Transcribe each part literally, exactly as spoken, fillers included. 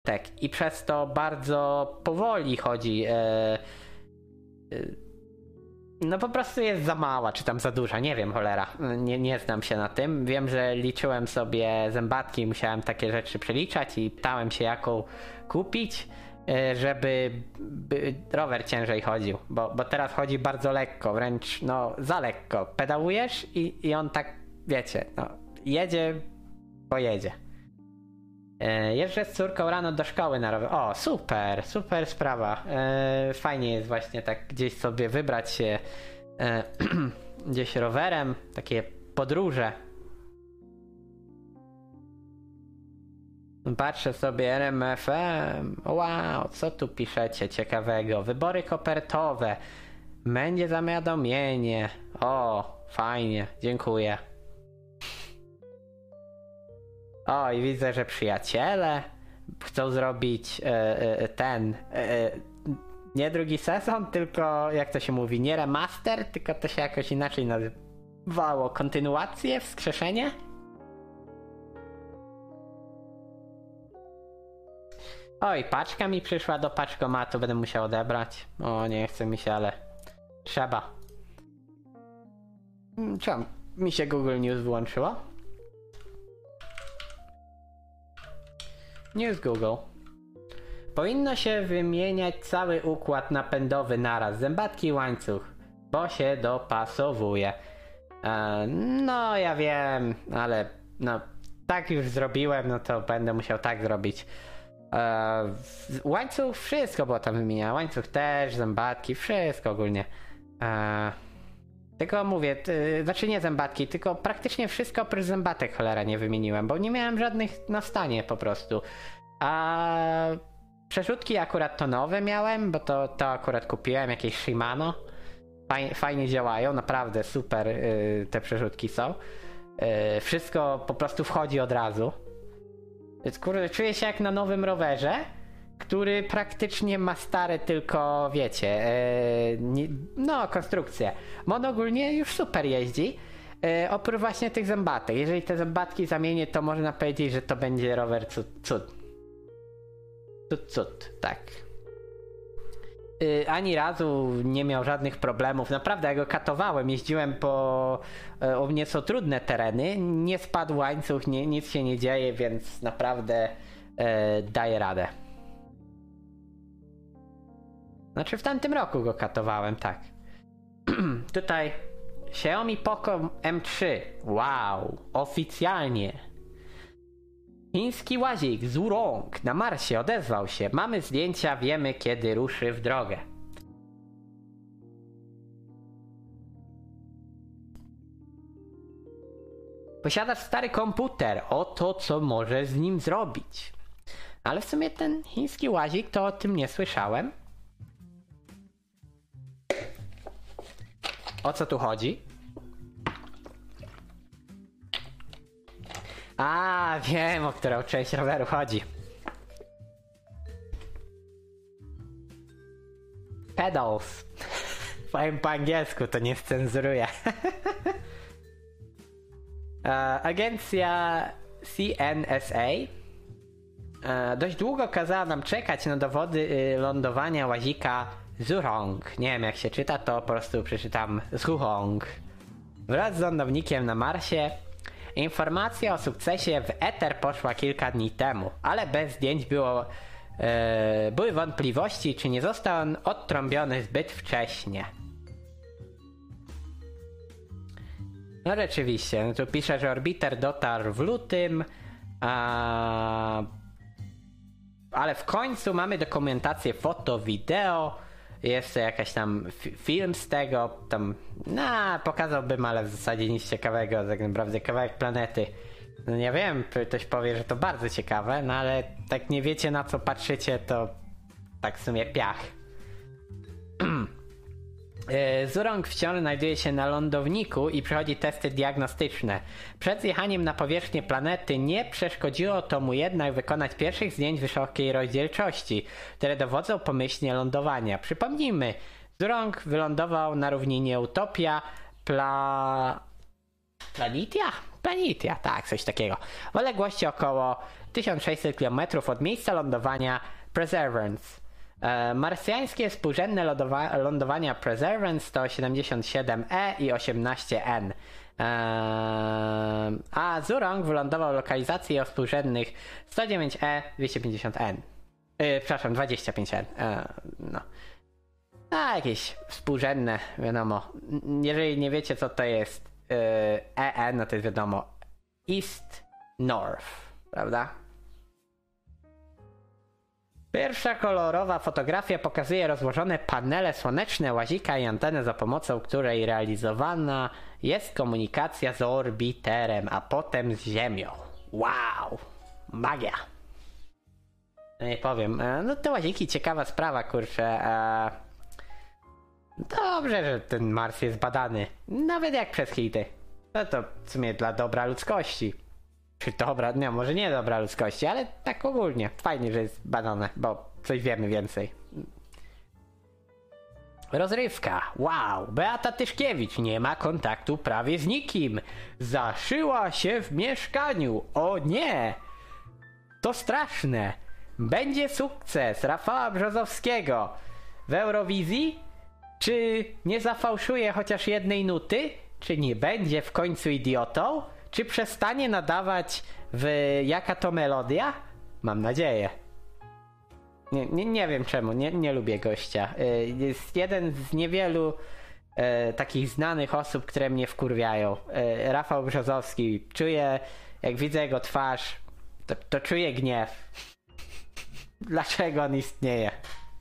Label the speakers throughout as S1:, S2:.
S1: i przez to bardzo powoli chodzi. E, e, no po prostu jest za mała, czy tam za duża, nie wiem, cholera. Nie, nie znam się na tym. Wiem, że liczyłem sobie zębatki, musiałem takie rzeczy przeliczać i pytałem się, jaką kupić, żeby by rower ciężej chodził, bo, bo teraz chodzi bardzo lekko, wręcz no za lekko. Pedałujesz i, i on tak, wiecie, no jedzie, pojedzie. E, jeżdżę z córką rano do szkoły na rower. O, super, super sprawa. E, fajnie jest właśnie tak gdzieś sobie wybrać się e, gdzieś rowerem, takie podróże. Patrzę sobie R M F M. Wow, co tu piszecie ciekawego? Wybory kopertowe. Będzie zawiadomienie. O, fajnie, dziękuję. O, i widzę, że przyjaciele chcą zrobić e, e, ten e, nie drugi sezon, tylko jak to się mówi, nie remaster, tylko to się jakoś inaczej nazywało. Kontynuację, wskrzeszenie? Oj, paczka mi przyszła do paczkomatu, będę musiał odebrać. O, nie chce mi się, ale trzeba. Czemu mi się Google News wyłączyło? News Google. Powinno się wymieniać cały układ napędowy naraz, zębatki i łańcuch, bo się dopasowuje. E, no, ja wiem, ale no, tak już zrobiłem, no to będę musiał tak zrobić. E, łańcuch, wszystko było tam wymieniane. Łańcuch też, zębatki, wszystko ogólnie. E, tylko mówię, t, znaczy nie zębatki, tylko praktycznie wszystko oprócz zębatek cholera nie wymieniłem, bo nie miałem żadnych na stanie po prostu. A przerzutki akurat to nowe miałem, bo to, to akurat kupiłem, jakieś Shimano. Fajnie, fajnie działają, naprawdę super yy, te przerzutki są. Yy, wszystko po prostu wchodzi od razu. Więc kurde, czuję się jak na nowym rowerze, który praktycznie ma stare tylko, wiecie, yy, nie, no konstrukcję. Mon ogólnie już super jeździ, yy, oprócz właśnie tych zębatek. Jeżeli te zębatki zamienię, to można powiedzieć, że to będzie rower cud. cud. Cud, cud, tak. Yy, ani razu nie miał żadnych problemów. Naprawdę, ja go katowałem, jeździłem po yy, u mnie są trudne tereny, nie spadł łańcuch, nie, nic się nie dzieje, więc naprawdę yy, daje radę. Znaczy w tamtym roku go katowałem, tak. Tutaj Xiaomi Poco M trzy. Wow, oficjalnie. Chiński łazik Zhurong na Marsie odezwał się. Mamy zdjęcia, wiemy kiedy ruszy w drogę. Posiadasz stary komputer. Oto co możesz z nim zrobić. Ale w sumie ten chiński łazik to o tym nie słyszałem. O co tu chodzi? A, wiem, o którą część roweru chodzi. Pedals. Powiem po angielsku, to nie scenzuruję. Agencja C N S A dość długo kazała nam czekać na dowody lądowania łazika Zhurong. Nie wiem jak się czyta, to po prostu przeczytam Zhurong. Wraz z lądownikiem na Marsie informacja o sukcesie w eter poszła kilka dni temu, ale bez zdjęć było, yy, były wątpliwości, czy nie został on odtrąbiony zbyt wcześnie. No rzeczywiście, no tu pisze, że orbiter dotarł w lutym, a... ale w końcu mamy dokumentację foto, wideo, jest jakaś tam f- film z tego, tam, no pokazałbym, ale w zasadzie nic ciekawego, tak naprawdę kawałek planety. No nie wiem, ktoś powie, że to bardzo ciekawe, no ale tak nie wiecie na co patrzycie, to tak w sumie piach. Zhurong wciąż znajduje się na lądowniku i przechodzi testy diagnostyczne. Przed zjechaniem na powierzchnię planety nie przeszkodziło to mu jednak wykonać pierwszych zdjęć wysokiej rozdzielczości, które dowodzą pomyślnie lądowania. Przypomnijmy, Zhurong wylądował na równinie Utopia Pla... Planitia? Planitia, tak, coś takiego. W odległości około tysiąc sześćset kilometrów od miejsca lądowania Perseverance. E, marsjańskie współrzędne lądowa- lądowania Perseverance to siedemdziesiąt siedem E i osiemnaście N. E, a Zhurong wylądował w lokalizacji o współrzędnych sto dziewięć E, dwieście pięćdziesiąt N. E, przepraszam, dwadzieścia pięć N. E, no. A jakieś współrzędne, wiadomo. Jeżeli nie wiecie, co to jest E N, no to jest wiadomo East North, prawda? Pierwsza kolorowa fotografia pokazuje rozłożone panele słoneczne, łazika i antenę, za pomocą której realizowana jest komunikacja z orbiterem, a potem z Ziemią. Wow! Magia! Nie powiem. No te łaziki, ciekawa sprawa, kurczę. Dobrze, że ten Mars jest badany. Nawet jak przez hity. No to w sumie dla dobra ludzkości. Czy dobra, nie, może nie dobra ludzkości, ale tak ogólnie. Fajnie, że jest badane, bo coś wiemy więcej. Rozrywka. Wow, Beata Tyszkiewicz nie ma kontaktu prawie z nikim. Zaszyła się w mieszkaniu. O nie! To straszne. Będzie sukces Rafała Brzozowskiego w Eurowizji? Czy nie zafałszuje chociaż jednej nuty? Czy nie będzie w końcu idiotą? Czy przestanie nadawać w Jaka to melodia? Mam nadzieję. Nie, nie, nie wiem czemu, nie, nie lubię gościa. Jest jeden z niewielu e, takich znanych osób, które mnie wkurwiają. E, Rafał Brzozowski. Czuję, jak widzę jego twarz, to, to czuję gniew. Dlaczego on istnieje?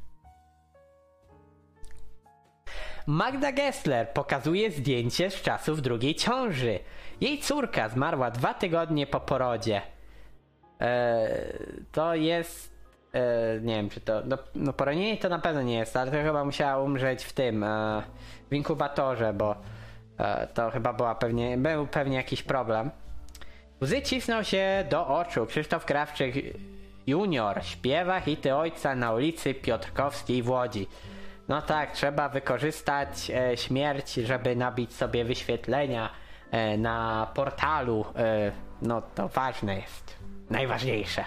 S1: Magda Gessler pokazuje zdjęcie z czasów drugiej ciąży. Jej córka zmarła dwa tygodnie po porodzie. Eee, to jest... Eee, nie wiem, czy to... No, no poronienie to na pewno nie jest, ale to chyba musiała umrzeć w tym... E, w inkubatorze, bo e, to chyba była pewnie... Był pewnie jakiś problem. Łzy cisną się do oczu. Krzysztof Krawczyk junior śpiewa hity ojca na ulicy Piotrkowskiej w Łodzi. No tak, trzeba wykorzystać e, śmierć, żeby nabić sobie wyświetlenia e, na portalu. E, no to ważne jest. Najważniejsze.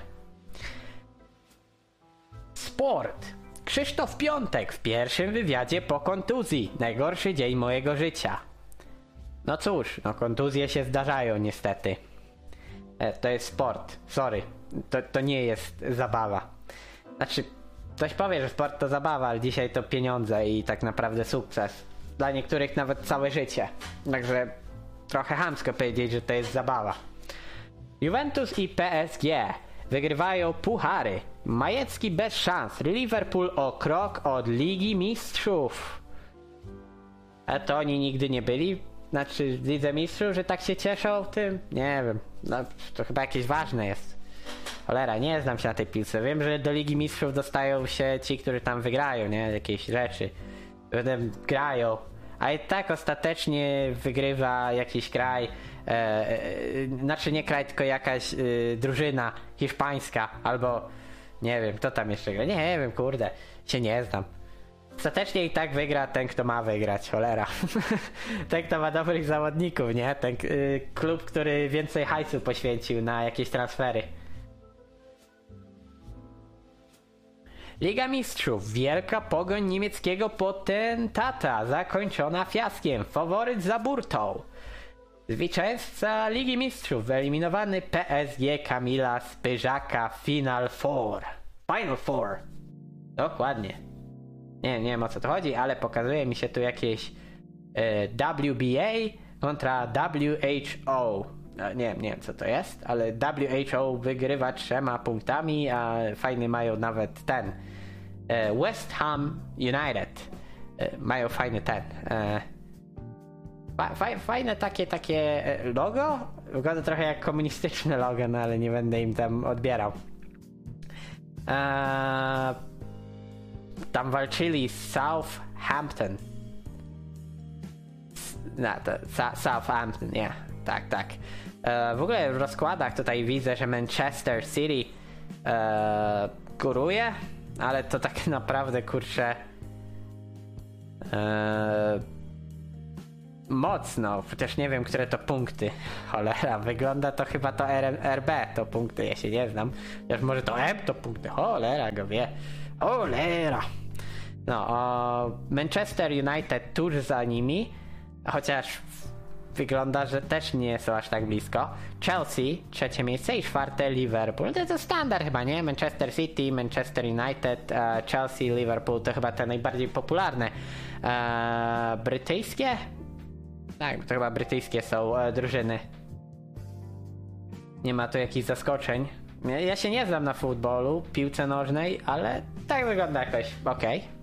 S1: Sport. Krzysztof Piątek w pierwszym wywiadzie po kontuzji. Najgorszy dzień mojego życia. No cóż, no kontuzje się zdarzają niestety. E, to jest sport. Sorry. To, to nie jest zabawa. Znaczy... Ktoś powie, że sport to zabawa, ale dzisiaj to pieniądze i tak naprawdę sukces. Dla niektórych nawet całe życie. Także trochę chamsko powiedzieć, że to jest zabawa. Juventus i P S G wygrywają puchary. Majecki bez szans. Liverpool o krok od Ligi Mistrzów. A to oni nigdy nie byli? Znaczy w Lidze Mistrzów, że tak się cieszą tym? Nie wiem. No, to chyba jakieś ważne jest. Cholera, nie znam się na tej piłce. Wiem, że do Ligi Mistrzów dostają się ci, którzy tam wygrają, nie? Jakieś rzeczy. Potem grają. A i tak ostatecznie wygrywa jakiś kraj. E, e, znaczy nie kraj, tylko jakaś e, drużyna hiszpańska. Albo nie wiem, kto tam jeszcze gra. Nie, nie wiem, kurde. Się nie znam. Ostatecznie i tak wygra ten, kto ma wygrać. Cholera. Ten, kto ma dobrych zawodników, nie? Ten y, klub, który więcej hajsu poświęcił na jakieś transfery. Liga Mistrzów. Wielka pogoń niemieckiego potentata zakończona fiaskiem. Faworyt za burtą. Zwycięzca Ligi Mistrzów wyeliminowany P S G Kamila Spyżaka Final Four. Final Four. Dokładnie. Nie, nie wiem o co to chodzi, ale pokazuje mi się tu jakieś e, W B A kontra W H O. E, nie, nie wiem co to jest, ale W H O wygrywa trzema punktami, a fajny mają nawet ten. E, West Ham United. E, mają fajny ten. E, fa, fa, fajne takie, takie logo. Wygląda trochę jak komunistyczne logo, no ale nie będę im tam odbierał. E, Tam walczyli Southampton. No, to Southampton, nie. Yeah. Tak, tak. E, w ogóle w rozkładach tutaj widzę, że Manchester City e, góruje, ale to tak naprawdę, kurczę, e, mocno, chociaż nie wiem, które to punkty. Cholera, wygląda to chyba to R- RB to punkty, ja się nie znam. Chociaż może to M to punkty, cholera go wie. Cholera. No, o Manchester United tuż za nimi, chociaż wygląda, że też nie są aż tak blisko. Chelsea, trzecie miejsce i czwarte Liverpool. To, to standard chyba, nie? Manchester City, Manchester United, uh, Chelsea, Liverpool to chyba te najbardziej popularne uh, brytyjskie? Tak, to chyba brytyjskie są uh, drużyny. Nie ma tu jakichś zaskoczeń. Ja, ja się nie znam na futbolu, piłce nożnej, ale tak wygląda jakoś okej. Okay.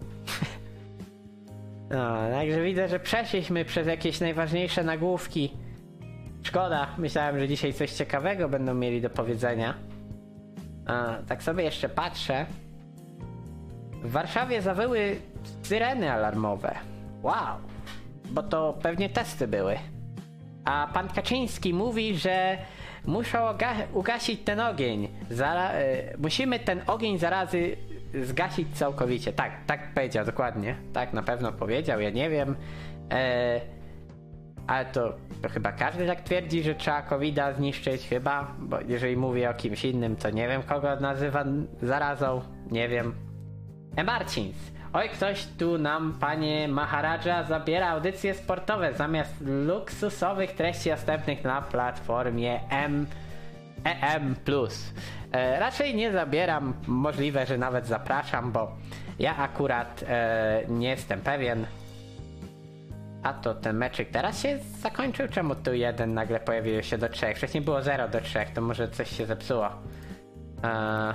S1: No, także widzę, że przeszliśmy przez jakieś najważniejsze nagłówki. Szkoda, myślałem, że dzisiaj coś ciekawego będą mieli do powiedzenia. A, tak sobie jeszcze patrzę. W Warszawie zawyły syreny alarmowe. Wow, bo to pewnie testy były. A pan Kaczyński mówi, że muszą oga- ugasić ten ogień. Zara- y- musimy ten ogień zarazy zgasić całkowicie. Tak, tak powiedział dokładnie. Tak na pewno powiedział, ja nie wiem. E, ale to, to chyba każdy tak twierdzi, że trzeba kowida zniszczyć chyba, bo jeżeli mówię o kimś innym, to nie wiem kogo nazywa zarazą. Nie wiem. E Marcins. Oj, ktoś tu nam, panie Maharadża, zabiera audycje sportowe zamiast luksusowych treści dostępnych na platformie M E M plus. E, raczej nie zabieram, możliwe, że nawet zapraszam, bo ja akurat e, nie jestem pewien. A to ten meczyk teraz się zakończył? Czemu tu jeden nagle pojawił się do trzech? Wcześniej było zero do trzech, to może coś się zepsuło. E,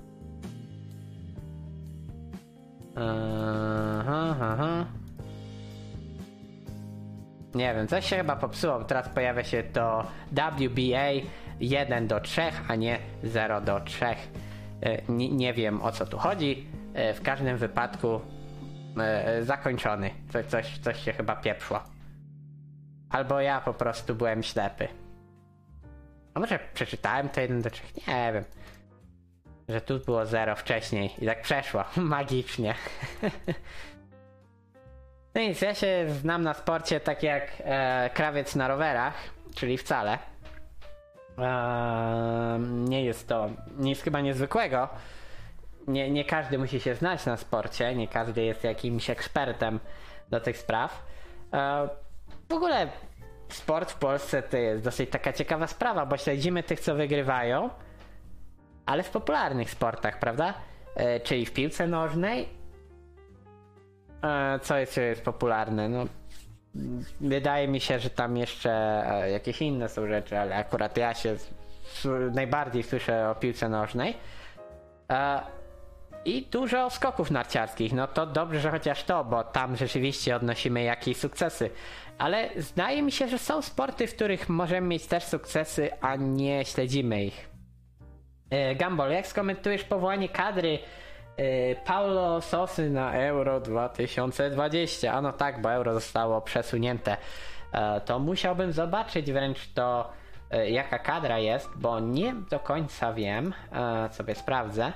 S1: Aha, aha. Nie wiem, coś się chyba popsuło. Teraz pojawia się to W B A jeden do trzech, a nie zero do trzech. Nie, nie wiem, o co tu chodzi. W każdym wypadku zakończony. Coś, coś, coś się chyba pieprzło. Albo ja po prostu byłem ślepy. A może przeczytałem to jeden do trzech? Nie wiem. Że tu było zero wcześniej i tak przeszło. Magicznie. No nic, ja się znam na sporcie tak jak e, krawiec na rowerach, czyli wcale. E, nie jest to nic chyba niezwykłego. Nie, nie każdy musi się znać na sporcie, nie każdy jest jakimś ekspertem do tych spraw. E, w ogóle sport w Polsce to jest dosyć taka ciekawa sprawa, bo śledzimy tych, co wygrywają, ale w popularnych sportach, prawda? E, czyli w piłce nożnej. E, co jest, jest popularne? No, wydaje mi się, że tam jeszcze e, jakieś inne są rzeczy, ale akurat ja się s- najbardziej słyszę o piłce nożnej. E, I dużo skoków narciarskich. No to dobrze, że chociaż to, bo tam rzeczywiście odnosimy jakieś sukcesy. Ale zdaje mi się, że są sporty, w których możemy mieć też sukcesy, a nie śledzimy ich. Gumball, jak skomentujesz powołanie kadry y, Paulo Sosy na Euro dwa tysiące dwadzieścia? A no tak, bo Euro zostało przesunięte. E, to musiałbym zobaczyć wręcz to, y, jaka kadra jest, bo nie do końca wiem. E, sobie sprawdzę.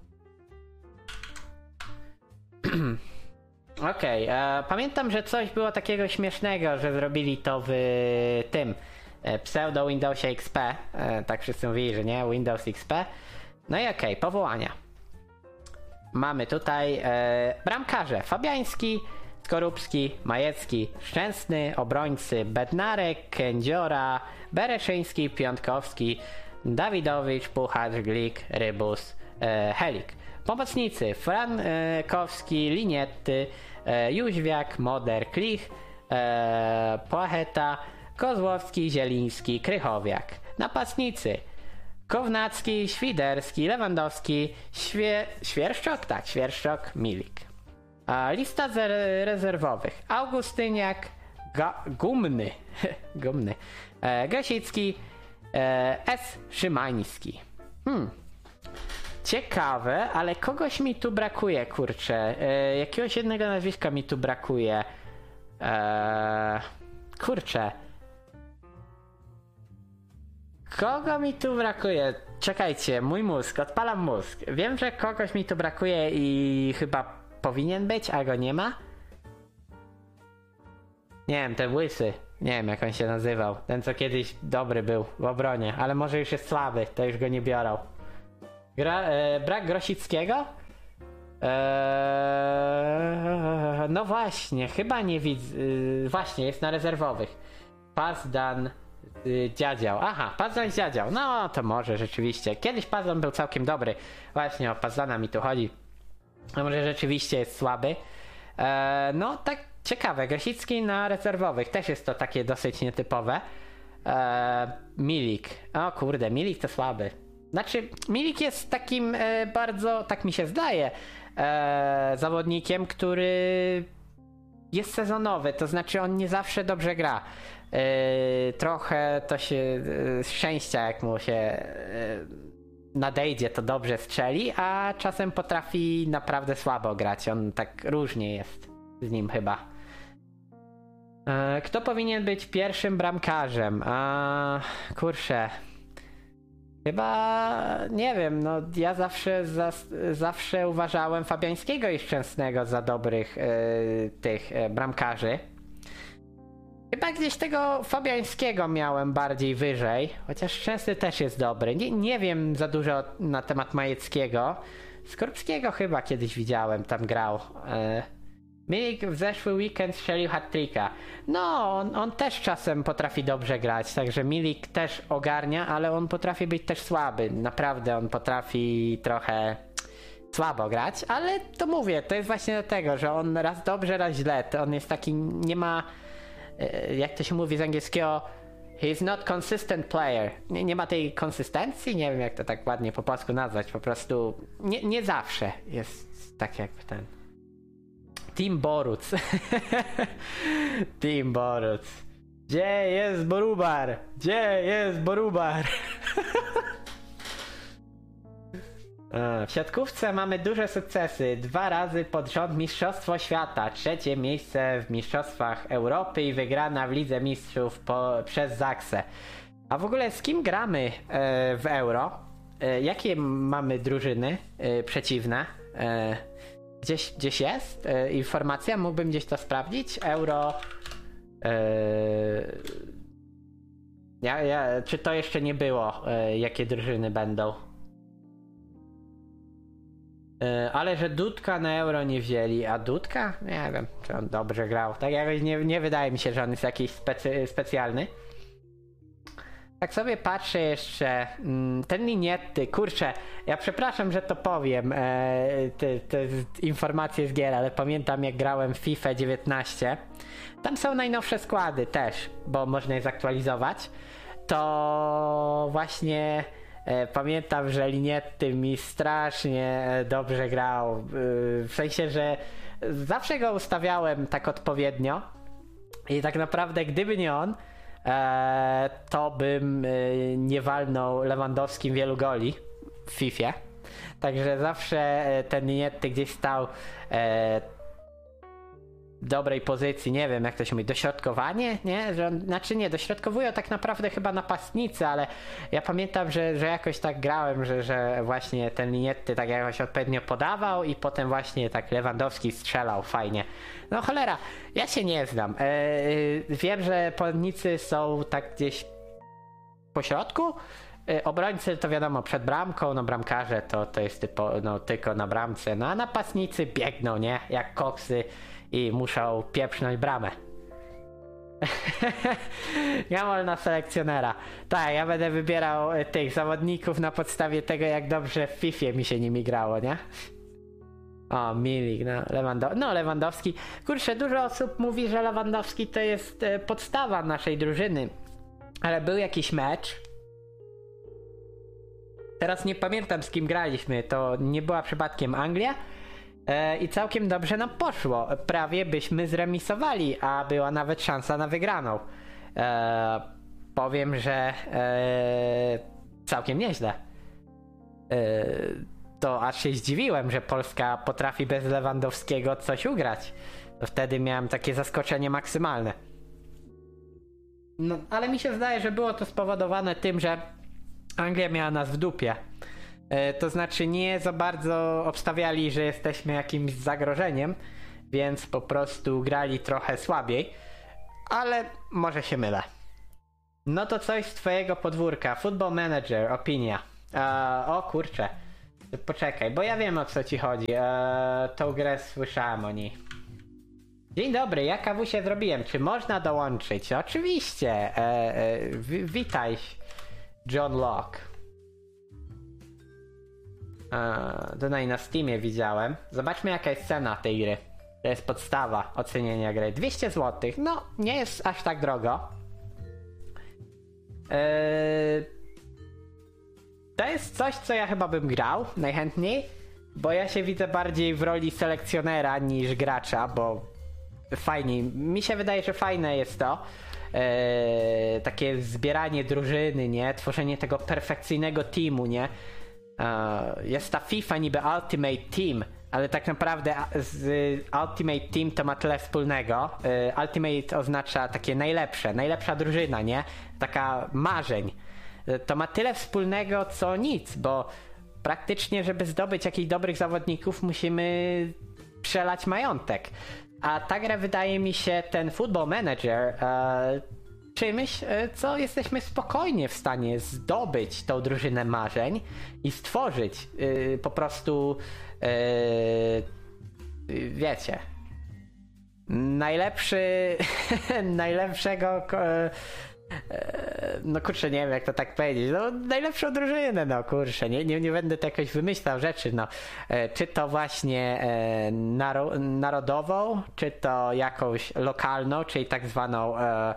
S1: Okej, okay, pamiętam, że coś było takiego śmiesznego, że zrobili to w tym pseudo Windowsie X P, e, tak wszyscy mówili, że nie, Windows X P. No i okej, okay, powołania. Mamy tutaj e, bramkarze: Fabiański, Skorupski, Majecki, Szczęsny, obrońcy: Bednarek, Kędziora, Bereszyński, Piątkowski, Dawidowicz, Puchacz, Glik, Rybus, e, Helik. Pomocnicy: Frankowski, Linietty, e, Jóźwiak, Moder, Klich, e, Płacheta, Kozłowski, Zieliński, Krychowiak. Napastnicy: Kownacki, Świderski, Lewandowski, Świe... Świerszczok? Tak, Świerszczok, Milik. A lista zer- rezerwowych: Augustyniak, Ga- Gumny, Gumny, e, Gasicki, e, S. Szymański. Hmm. Ciekawe, ale kogoś mi tu brakuje, kurczę. E, jakiegoś jednego nazwiska mi tu brakuje. E, kurczę. Kogo mi tu brakuje? Czekajcie, mój mózg, odpalam mózg. Wiem, że kogoś mi tu brakuje i chyba powinien być, a go nie ma. Nie wiem, ten łysy. Nie wiem jak on się nazywał. Ten co kiedyś dobry był w obronie, ale może już jest słaby, to już go nie biorą. Gra, e, brak Grosickiego? Eee, no właśnie, chyba nie widzę. Yy, właśnie, jest na rezerwowych. Pazdan, yy, Dziadział. Aha, Pazdan Dziadział. No to może rzeczywiście. Kiedyś Pazdan był całkiem dobry. Właśnie o Pazdana mi tu chodzi. A może rzeczywiście jest słaby. Eee, no tak ciekawe. Grosicki na rezerwowych. Też jest to takie dosyć nietypowe. Eee, Milik. O kurde, Milik to słaby. Znaczy, Milik jest takim e, bardzo, tak mi się zdaje, e, zawodnikiem, który jest sezonowy, to znaczy on nie zawsze dobrze gra. E, trochę to się e, szczęścia, jak mu się e, nadejdzie, to dobrze strzeli, a czasem potrafi naprawdę słabo grać. On tak różnie jest z nim chyba. E, kto powinien być pierwszym bramkarzem? A, kurczę. Chyba, nie wiem, no ja zawsze, za, zawsze uważałem Fabiańskiego i Szczęsnego za dobrych e, tych e, bramkarzy. Chyba gdzieś tego Fabiańskiego miałem bardziej wyżej, chociaż Szczęsny też jest dobry. Nie, nie wiem za dużo na temat Majeckiego. Skorupskiego chyba kiedyś widziałem, tam grał. E, Milik w zeszły weekend strzelił hat-tricka. No, on, on też czasem potrafi dobrze grać, także Milik też ogarnia, ale on potrafi być też słaby. Naprawdę on potrafi trochę słabo grać, ale to mówię, to jest właśnie do tego, że on raz dobrze, raz źle. To on jest taki, nie ma, jak to się mówi z angielskiego, he's not consistent player. Nie, nie ma tej konsystencji, nie wiem jak to tak ładnie po polsku nazwać, po prostu nie, nie zawsze jest tak jakby ten... Team Boruc. Team Boruc. Gdzie jest Borubar? Gdzie jest Borubar? W siatkówce mamy duże sukcesy. Dwa razy pod rząd Mistrzostwo Świata. Trzecie miejsce w Mistrzostwach Europy i wygrana w Lidze Mistrzów po, przez Zaksę. A w ogóle z kim gramy e, w Euro? E, jakie mamy drużyny e, przeciwne? E, Gdzieś, gdzieś jest e, informacja, mógłbym gdzieś to sprawdzić. Euro. E, ja, ja, czy to jeszcze nie było, e, jakie drużyny będą? E, ale że Dudka na Euro nie wzięli, a Dudka? Nie wiem, czy on dobrze grał. Tak jakoś nie, nie wydaje mi się, że on jest jakiś specy, specjalny. Tak sobie patrzę jeszcze, ten Linietty, kurczę, ja przepraszam, że to powiem, e, te, te informacje z gier, ale pamiętam jak grałem w FIFA dziewiętnaście, tam są najnowsze składy też, bo można je zaktualizować, to właśnie e, pamiętam, że Linietty mi strasznie dobrze grał, e, w sensie, że zawsze go ustawiałem tak odpowiednio i tak naprawdę gdyby nie on, Eee, to bym e, nie walnął Lewandowskim wielu goli w Fifie. Także zawsze e, ten Niety gdzieś stał e, w dobrej pozycji, nie wiem jak to się mówi, dośrodkowanie, nie? Że on, znaczy nie, dośrodkowują tak naprawdę chyba napastnicy, ale ja pamiętam, że, że jakoś tak grałem, że, że właśnie ten Linietty tak jakoś odpowiednio podawał i potem właśnie tak Lewandowski strzelał fajnie. No cholera, ja się nie znam. Eee, wiem, że pomocnicy są tak gdzieś po środku. Eee, obrońcy to wiadomo przed bramką, no bramkarze to, to jest typo, no, tylko na bramce. No a napastnicy biegną, nie? Jak koksy i muszą pieprznąć bramę. Jamol na selekcjonera. Tak, ja będę wybierał tych zawodników na podstawie tego, jak dobrze w Fifie mi się nimi grało, nie? O, Milik, no, Lewandow- no Lewandowski. Kurczę, dużo osób mówi, że Lewandowski to jest e, podstawa naszej drużyny. Ale był jakiś mecz. Teraz nie pamiętam z kim graliśmy. To nie była przypadkiem Anglia. E, I całkiem dobrze nam poszło. Prawie byśmy zremisowali, a była nawet szansa na wygraną. E, powiem, że e, całkiem nieźle. E, to aż się zdziwiłem, że Polska potrafi bez Lewandowskiego coś ugrać. To wtedy miałem takie zaskoczenie maksymalne. No, ale mi się zdaje, że było to spowodowane tym, że Anglia miała nas w dupie. E, to znaczy nie za bardzo obstawiali, że jesteśmy jakimś zagrożeniem, więc po prostu grali trochę słabiej. ale może się mylę. No to coś z twojego podwórka. Football Manager, opinia. Eee, o kurczę. Poczekaj, bo ja wiem, o co ci chodzi. Eee, tą grę słyszałem o niej. Dzień dobry, ja kawusie zrobiłem. Czy można dołączyć? Oczywiście. Eee, e, wi- witaj, John Locke. Eee, tutaj na Steamie widziałem. Zobaczmy, jaka jest cena tej gry. To jest podstawa ocenienia gry. dwieście złotych. No, nie jest aż tak drogo. Eee, to jest coś, co ja chyba bym grał najchętniej, bo ja się widzę bardziej w roli selekcjonera niż gracza, bo fajniej, mi się wydaje, że fajne jest to eee, takie zbieranie drużyny, nie? Tworzenie tego perfekcyjnego teamu, nie? Eee, jest ta FIFA niby Ultimate Team, ale tak naprawdę z Ultimate Team to ma tyle wspólnego. Eee, Ultimate oznacza takie najlepsze, najlepsza drużyna, nie? Taka marzeń. Eee, to ma tyle wspólnego co nic, bo praktycznie, żeby zdobyć jakichś dobrych zawodników, musimy przelać majątek. A ta gra, wydaje mi się, ten Football Manager e, czymś, e, co jesteśmy spokojnie w stanie zdobyć tą drużynę marzeń i stworzyć e, po prostu e, wiecie, najlepszy najlepszego e, no kurczę, nie wiem jak to tak powiedzieć, no najlepszą drużynę, no kurczę, nie, nie, nie będę to jakoś wymyślał rzeczy, no e, czy to właśnie e, naro, narodową, czy to jakąś lokalną, czyli tak zwaną e,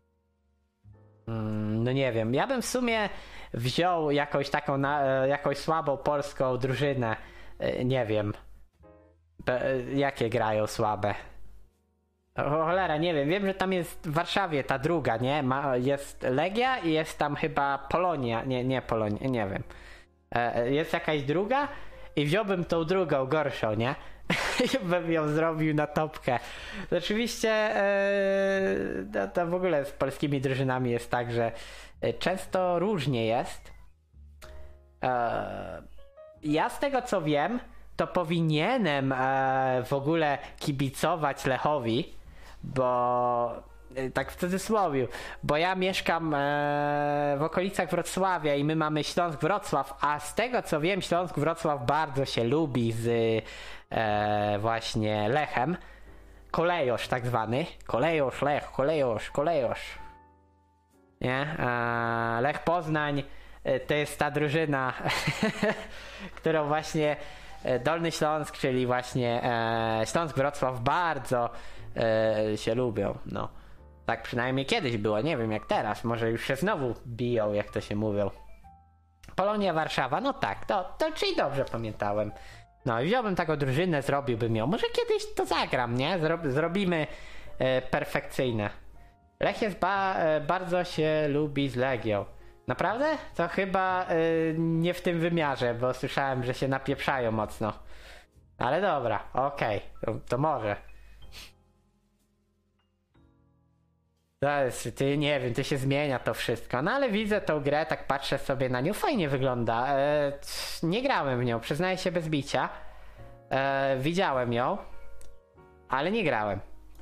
S1: mm, no nie wiem, ja bym w sumie wziął jakąś taką na, e, jakąś słabą polską drużynę, e, nie wiem Be, jakie grają słabe. O cholera, nie wiem, wiem, że tam jest w Warszawie ta druga, nie? Ma, jest Legia i jest tam chyba Polonia, nie, nie Polonia, nie wiem. E, jest jakaś druga i wziąłbym tą drugą, gorszą, nie? I bym ją zrobił na topkę. Oczywiście e, to, to w ogóle z polskimi drużynami jest tak, że często różnie jest. E, ja z tego co wiem, to powinienem e, w ogóle kibicować Lechowi, bo tak w cudzysłowie, bo ja mieszkam e, w okolicach Wrocławia i my mamy Śląsk-Wrocław, a z tego co wiem, Śląsk-Wrocław bardzo się lubi z e, właśnie Lechem. Kolejosz tak zwany. Kolejosz, Lech, Kolejosz, Kolejosz. Nie? E, Lech Poznań e, to jest ta drużyna, którą właśnie Dolny Śląsk, czyli właśnie e, Śląsk-Wrocław bardzo e, się lubią, no. Tak przynajmniej kiedyś było, nie wiem jak teraz, może już się znowu biją, jak to się mówią. Polonia Warszawa, no tak, to, to czyli dobrze pamiętałem. No, wziąłbym taką drużynę, zrobiłbym ją, może kiedyś to zagram, nie? Zro, zrobimy e, perfekcyjne. Lech jest ba, e, bardzo się lubi z Legią. Naprawdę? To chyba yy, nie w tym wymiarze, bo słyszałem, że się napieprzają mocno. Ale dobra, okej, okay, to, to może. To jest, ty nie wiem, ty się zmienia to wszystko. No ale widzę tą grę, tak patrzę sobie na nią, fajnie wygląda. E, nie grałem w nią, przyznaję się bez bicia. E, widziałem ją, ale nie grałem.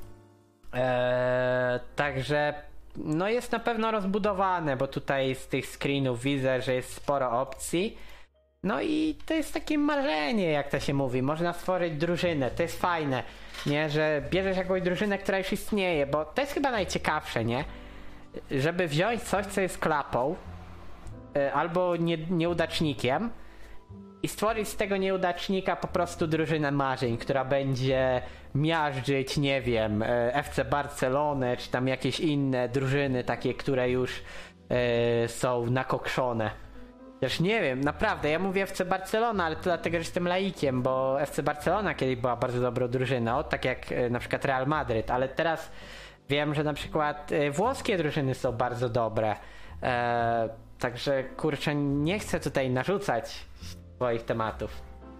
S1: E, także no jest na pewno rozbudowane, bo tutaj z tych screenów widzę, że jest sporo opcji. No i to jest takie marzenie, jak to się mówi. Można stworzyć drużynę, to jest fajne, nie? Że bierzesz jakąś drużynę, która już istnieje, bo to jest chyba najciekawsze, nie? Żeby wziąć coś, co jest klapą albo nie, nieudacznikiem i stworzyć z tego nieudacznika po prostu drużynę marzeń, która będzie miażdżyć, nie wiem, F C Barcelonę, czy tam jakieś inne drużyny takie, które już e, są nakokszone. Też nie wiem, naprawdę, ja mówię F C Barcelona, ale to dlatego, że jestem laikiem, bo F C Barcelona kiedyś była bardzo dobrą drużyną, tak jak e, na przykład Real Madryt, ale teraz wiem, że na przykład e, włoskie drużyny są bardzo dobre. E, także kurczę, nie chcę tutaj narzucać swoich tematów.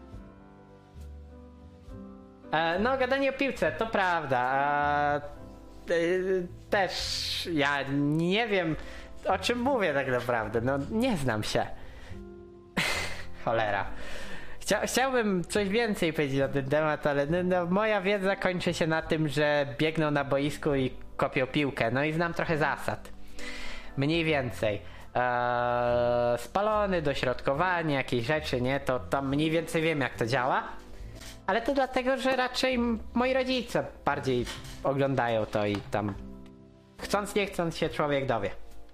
S1: E, no, gadanie o piłce, to prawda. E, e, też ja nie wiem, o czym mówię tak naprawdę. No, nie znam się. Cholera. Chcia, chciałbym coś więcej powiedzieć na ten temat, ale no, no, moja wiedza kończy się na tym, że biegną na boisku i kopią piłkę, no i znam trochę zasad. Mniej więcej. Eee, spalony, dośrodkowanie, jakieś rzeczy, nie? To tam mniej więcej wiem, jak to działa. Ale to dlatego, że raczej moi rodzice bardziej oglądają to i tam chcąc nie chcąc się człowiek dowie.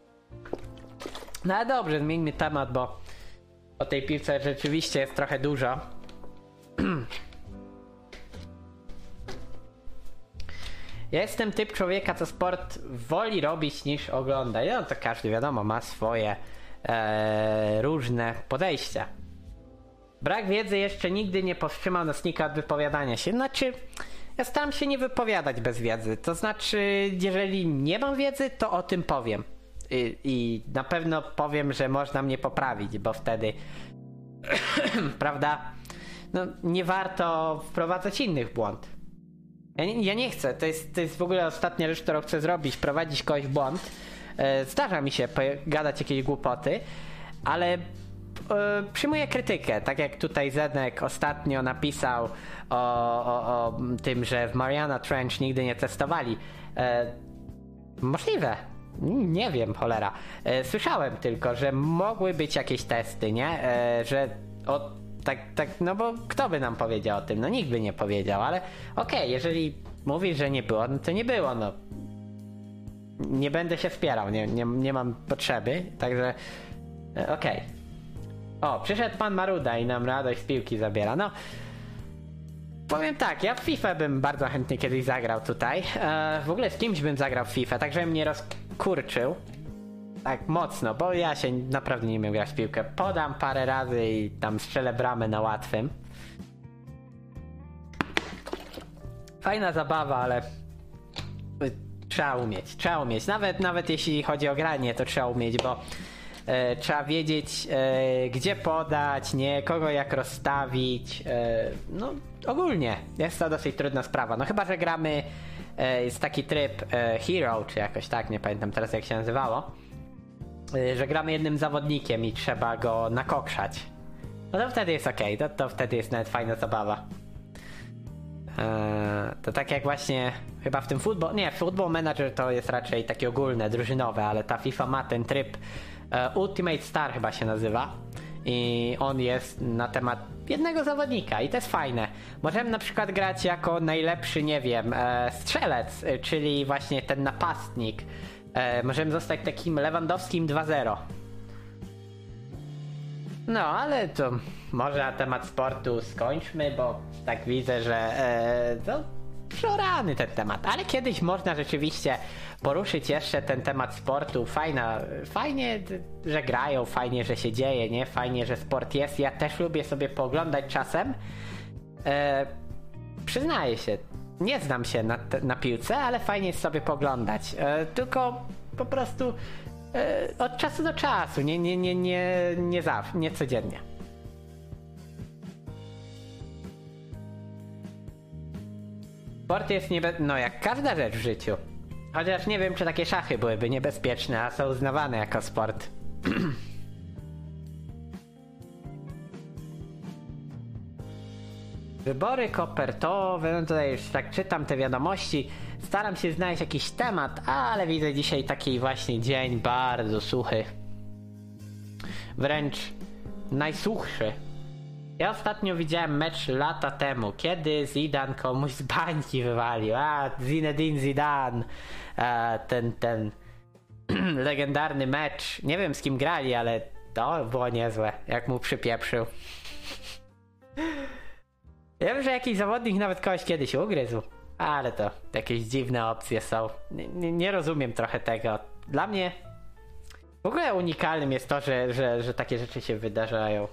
S1: No ale dobrze, zmieńmy temat, bo o tej piłce rzeczywiście jest trochę dużo. Ja jestem typ człowieka, co sport woli robić niż ogląda. No to każdy, wiadomo, ma swoje e, różne podejścia. Brak wiedzy jeszcze nigdy nie powstrzymał nocnika od wypowiadania się. Znaczy, ja staram się nie wypowiadać bez wiedzy. To znaczy, jeżeli nie mam wiedzy, to o tym powiem. I, i na pewno powiem, że można mnie poprawić, bo wtedy prawda, no nie warto wprowadzać innych w błąd. Ja nie, ja nie chcę, to jest, to jest w ogóle ostatnia rzecz, którą chcę zrobić, wprowadzić kogoś w błąd. E, zdarza mi się gadać jakieś głupoty, ale e, przyjmuję krytykę, tak jak tutaj Zenek ostatnio napisał o, o, o tym, że w Mariana Trench nigdy nie testowali. E, możliwe. Nie wiem, cholera. E, słyszałem tylko, że mogły być jakieś testy, nie? E, że o, tak, tak, no bo kto by nam powiedział o tym? No nikt by nie powiedział, ale okej, okay, jeżeli mówisz, że nie było, no to nie było, no. Nie będę się wspierał, nie, nie, nie mam potrzeby, także e, okej. Okay. O, przyszedł pan Maruda i nam radość z piłki zabiera, no. Powiem tak, ja w FIFA bym bardzo chętnie kiedyś zagrał tutaj. E, w ogóle z kimś bym zagrał w FIFA, tak żebym mnie rozkurczył. Tak mocno, bo ja się naprawdę nie umiem grać w piłkę. Podam parę razy i tam strzelę bramę na łatwym. Fajna zabawa, ale trzeba umieć, trzeba umieć. Nawet, nawet jeśli chodzi o granie, to trzeba umieć, bo E, trzeba wiedzieć, e, gdzie podać, nie, kogo jak rozstawić. E, no, ogólnie jest to dosyć trudna sprawa. No chyba, że gramy, e, jest taki tryb e, Hero, czy jakoś tak, nie pamiętam teraz jak się nazywało, e, że gramy jednym zawodnikiem i trzeba go nakokrzać. No to wtedy jest okej, okay. to, to wtedy jest nawet fajna zabawa. E, to tak jak właśnie chyba w tym Football, nie, Football Manager to jest raczej takie ogólne, drużynowe, ale ta FIFA ma ten tryb Ultimate Star chyba się nazywa i on jest na temat jednego zawodnika i to jest fajne. Możemy na przykład grać jako najlepszy, nie wiem, e, strzelec, czyli właśnie ten napastnik. E, możemy zostać takim Lewandowskim dwa zero. No, ale to może na temat sportu skończmy, bo tak widzę, że e, to przorany ten temat, ale kiedyś można rzeczywiście poruszyć jeszcze ten temat sportu. Fajna, fajnie, że grają, fajnie, że się dzieje, nie? Fajnie, że sport jest. Ja też lubię sobie pooglądać czasem. E, przyznaję się, nie znam się na, na piłce, ale fajnie jest sobie pooglądać. E, tylko po prostu e, od czasu do czasu, nie, nie, nie, nie, nie zawsze, nie codziennie. Sport jest niebe... no jak każda rzecz w życiu. Chociaż nie wiem, czy takie szachy byłyby niebezpieczne, a są uznawane jako sport. Wybory kopertowe, no tutaj już tak czytam te wiadomości, staram się znaleźć jakiś temat, ale widzę dzisiaj taki właśnie dzień bardzo suchy. Wręcz najsuchszy. Ja ostatnio widziałem mecz lata temu, kiedy Zidane komuś z bańki wywalił. A, Zinedine Zidane. A, ten, ten legendarny mecz. Nie wiem z kim grali, ale to było niezłe, jak mu przypieprzył. Ja wiem, że jakiś zawodnik nawet kogoś kiedyś ugryzł, ale to jakieś dziwne opcje są. Nie, nie, nie rozumiem trochę tego. Dla mnie w ogóle unikalnym jest to, że, że, że takie rzeczy się wydarzają.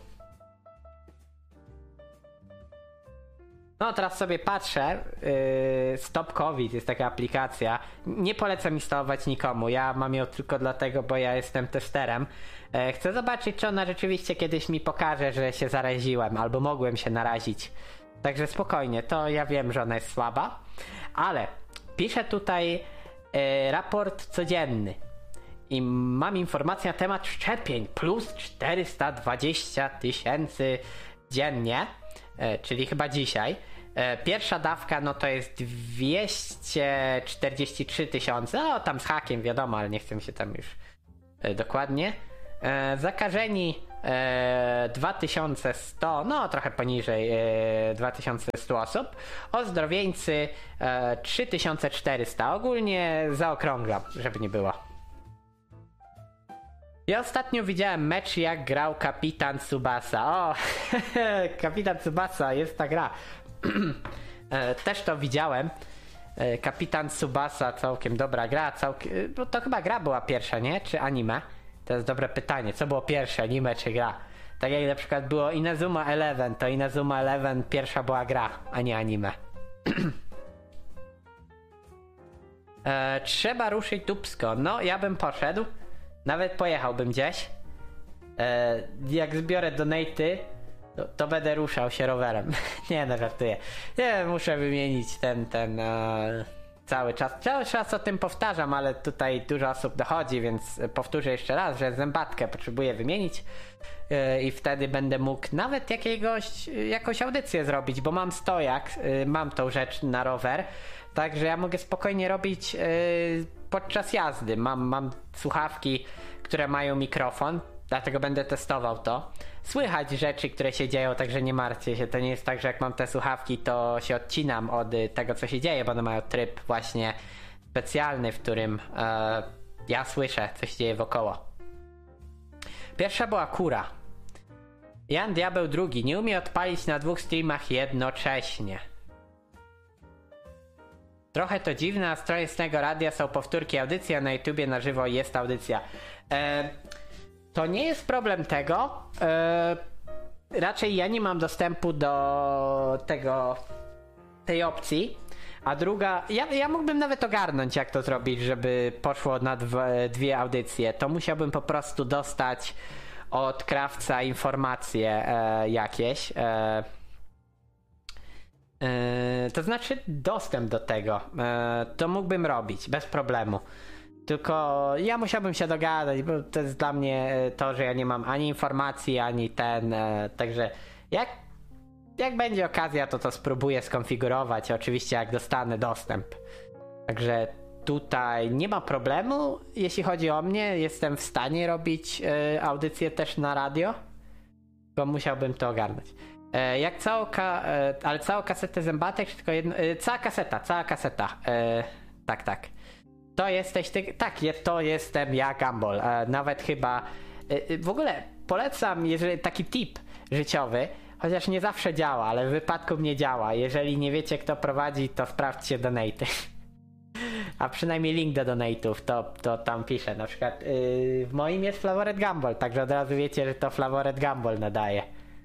S1: No teraz sobie patrzę, yy, Stop COVID jest taka aplikacja, nie polecam instalować nikomu, ja mam ją tylko dlatego, bo ja jestem testerem. Yy, chcę zobaczyć, czy ona rzeczywiście kiedyś mi pokaże, że się zaraziłem, albo mogłem się narazić. Także spokojnie, to ja wiem, że ona jest słaba, ale piszę tutaj yy, raport codzienny i mam informację na temat szczepień, plus czterysta dwadzieścia tysięcy dziennie. e, czyli chyba dzisiaj. E, pierwsza dawka no to jest dwieście czterdzieści trzy tysiące, no tam z hakiem wiadomo, ale nie chcę mi się tam już e, dokładnie. E, zakażeni e, dwa tysiące sto, no trochę poniżej e, dwa tysiące sto osób, ozdrowieńcy e, trzy tysiące czterysta, ogólnie zaokrąglam, żeby nie było. Ja ostatnio widziałem mecz, jak grał Kapitan Tsubasa. O, Kapitan Tsubasa, jest ta gra. e, też to widziałem. e, Kapitan Tsubasa, całkiem dobra gra, całkiem, no to chyba gra była pierwsza, nie? Czy anime? To jest dobre pytanie, co było pierwsze, anime czy gra? Tak jak na przykład było Inazuma Eleven, to Inazuma Eleven pierwsza była gra, a nie anime. e, trzeba ruszyć dupsko. No, ja bym poszedł. Nawet pojechałbym gdzieś. E, jak zbiorę donaty, to, to będę ruszał się rowerem. Nie, no żartuję. Nie, muszę wymienić ten, ten e, cały czas. Cały czas o tym powtarzam, ale tutaj dużo osób dochodzi, więc powtórzę jeszcze raz, że zębatkę potrzebuję wymienić e, i wtedy będę mógł nawet jakiegoś, jakąś audycję zrobić, bo mam stojak, e, mam tą rzecz na rower, także ja mogę spokojnie robić e, podczas jazdy. Mam, mam słuchawki, które mają mikrofon, dlatego będę testował to. Słychać rzeczy, które się dzieją, także nie martwcie się. To nie jest tak, że jak mam te słuchawki, to się odcinam od tego, co się dzieje, bo one mają tryb właśnie specjalny, w którym e, ja słyszę, co się dzieje wokoło. Pierwsza była Kura. Jan Diabeł drugi nie umie odpalić na dwóch streamach jednocześnie. Trochę to dziwne, na stronie Snego Radia są powtórki audycji, a na YouTubie na żywo jest audycja. E, to nie jest problem tego. E, raczej ja nie mam dostępu do tego, tej opcji. A druga, ja, ja mógłbym nawet ogarnąć, jak to zrobić, żeby poszło na dwie, dwie audycje. To musiałbym po prostu dostać od krawca informacje e, jakieś. E, Yy, to znaczy dostęp do tego, yy, to mógłbym robić bez problemu, tylko ja musiałbym się dogadać, bo to jest dla mnie to, że ja nie mam ani informacji, ani ten, yy, także jak, jak będzie okazja, to to spróbuję skonfigurować, oczywiście jak dostanę dostęp, także tutaj nie ma problemu, jeśli chodzi o mnie, jestem w stanie robić yy, audycję też na radio, bo musiałbym to ogarnąć. E, jak całą ka- e, ale całą kasetę zębatek, czy tylko jedno, e, cała kaseta, cała kaseta, e, tak, tak, to jesteś ty, tak, je, to jestem ja, Gumball, e, nawet chyba, e, w ogóle polecam, jeżeli taki tip życiowy, chociaż nie zawsze działa, ale w wypadku mnie działa, jeżeli nie wiecie, kto prowadzi, to sprawdźcie donaty, a przynajmniej link do donate'ów, to, to tam piszę, na przykład yy, w moim jest Flavored Gumball, także od razu wiecie, że to Flavored Gumball nadaje.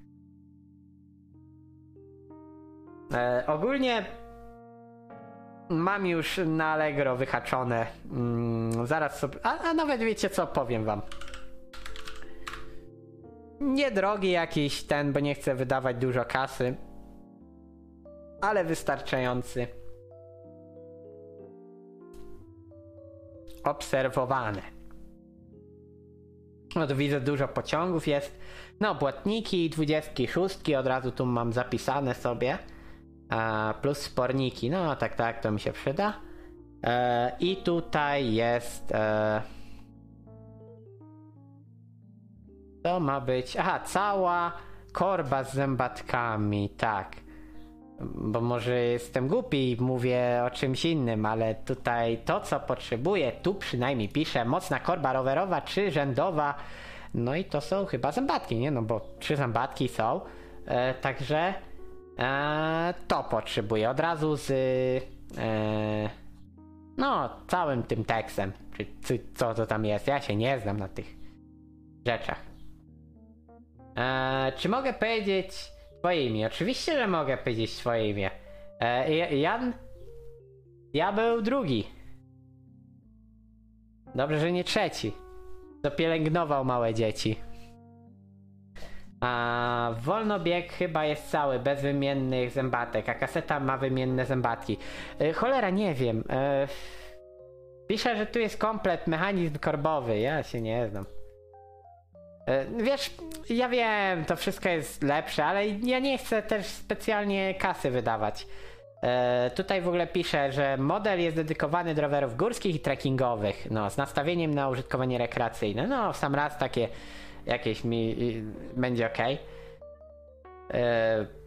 S1: E, ogólnie mam już na Allegro wyhaczone. Mm, zaraz sobie. A, a nawet wiecie co, powiem wam. Niedrogi jakiś ten, bo nie chcę wydawać dużo kasy. Ale wystarczający. Obserwowane. No tu widzę, dużo pociągów jest. No, błotniki, dwudziestki szóstki od razu tu mam zapisane sobie. A, plus sporniki, no tak, tak, to mi się przyda. E, I tutaj jest. E, to ma być. Aha, cała korba z zębatkami, tak. Bo może jestem głupi i mówię o czymś innym, ale tutaj to, co potrzebuję, tu przynajmniej piszę mocna korba rowerowa, trzyrzędowa. No i to są chyba zębatki, nie? No bo trzy zębatki są. E, także. Eee, to potrzebuję od razu z eee, no całym tym tekstem, czy, czy co to tam jest, ja się nie znam na tych rzeczach. Eee, czy mogę powiedzieć twoje imię? Oczywiście, że mogę powiedzieć twoje imię. eee, Jan Diabeł drugi. Dobrze, że nie trzeci, to pielęgnował małe dzieci. A wolnobieg chyba jest cały, bez wymiennych zębatek, a kaseta ma wymienne zębatki. Yy, cholera, nie wiem. Yy, pisze, że tu jest komplet mechanizm korbowy, ja się nie znam. E, Wiesz, ja wiem, to wszystko jest lepsze, ale ja nie chcę też specjalnie kasy wydawać. E, tutaj w ogóle pisze, że model jest dedykowany do rowerów górskich i trekkingowych, no, z nastawieniem na użytkowanie rekreacyjne. No, w sam raz takie jakieś mi y, będzie ok. E,